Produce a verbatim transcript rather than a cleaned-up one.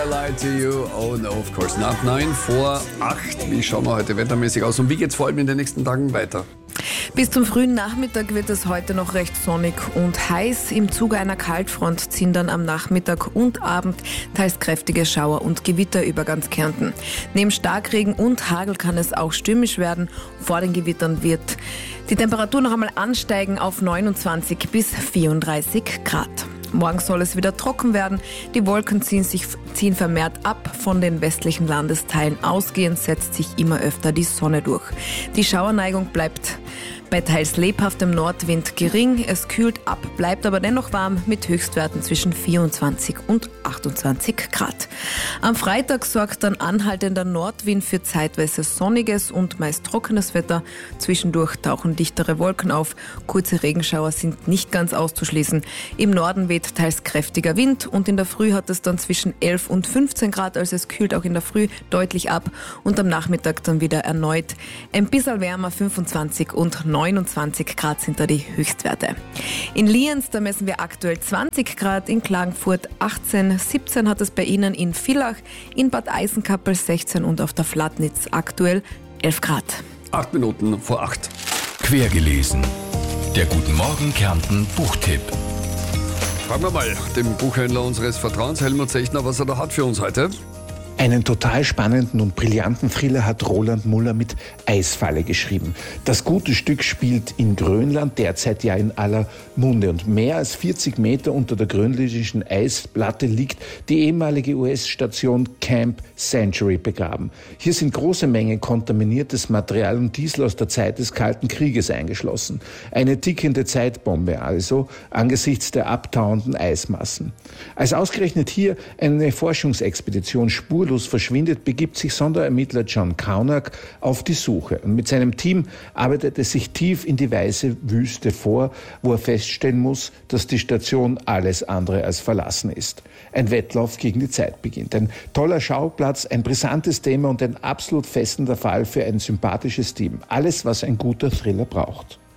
Lie to you. Oh no, of course not. Neun vor acht. Wie schauen wir heute wettermäßig aus? Und wie geht's vor allem in den nächsten Tagen weiter? Bis zum frühen Nachmittag wird es heute noch recht sonnig und heiß. Im Zuge einer Kaltfront ziehen dann am Nachmittag und Abend teils kräftige Schauer und Gewitter über ganz Kärnten. Neben Starkregen und Hagel kann es auch stürmisch werden. Vor den Gewittern wird die Temperatur noch einmal ansteigen auf neunundzwanzig bis vierunddreißig Grad. Morgen soll es wieder trocken werden. Die Wolken ziehen sich ziehen vermehrt ab. Von den westlichen Landesteilen ausgehend setzt sich immer öfter die Sonne durch. Die Schauerneigung bleibt bei teils lebhaftem Nordwind gering. Es kühlt ab, bleibt aber dennoch warm mit Höchstwerten zwischen vierundzwanzig und achtundzwanzig Grad. Am Freitag sorgt dann anhaltender Nordwind für zeitweise sonniges und meist trockenes Wetter. Zwischendurch tauchen dichtere Wolken auf. Kurze Regenschauer sind nicht ganz auszuschließen. Im Norden weht teils kräftiger Wind und in der Früh hat es dann zwischen elf und fünfzehn Grad, also es kühlt auch in der Früh deutlich ab und am Nachmittag dann wieder erneut ein bisschen wärmer, fünfundzwanzig und neunundzwanzig Grad sind da die Höchstwerte. In Lienz, da messen wir aktuell zwanzig Grad, in Klagenfurt achtzehn, siebzehn hat es bei Ihnen in Villach, in Bad Eisenkappel sechzehn und auf der Flatnitz aktuell elf Grad. Acht Minuten vor acht. Quergelesen. Der Guten Morgen Kärnten Buchtipp. Fragen wir mal den Buchhändler unseres Vertrauens, Helmut Sechner, was er da hat für uns heute. Einen total spannenden und brillanten Thriller hat Roland Muller mit Eisfalle geschrieben. Das gute Stück spielt in Grönland, derzeit ja in aller Munde. Und mehr als vierzig Meter unter der grönländischen Eisplatte liegt die ehemalige U S-Station Camp Century begraben. Hier sind große Mengen kontaminiertes Material und Diesel aus der Zeit des Kalten Krieges eingeschlossen. Eine tickende Zeitbombe also angesichts der abtauenden Eismassen. Als ausgerechnet hier eine Forschungsexpedition spurlos verschwindet, begibt sich Sonderermittler John Kaunak auf die Suche. Und mit seinem Team arbeitet er sich tief in die weiße Wüste vor, wo er feststellen muss, dass die Station alles andere als verlassen ist. Ein Wettlauf gegen die Zeit beginnt. Ein toller Schauplatz, ein brisantes Thema und ein absolut festender Fall für ein sympathisches Team. Alles, was ein guter Thriller braucht.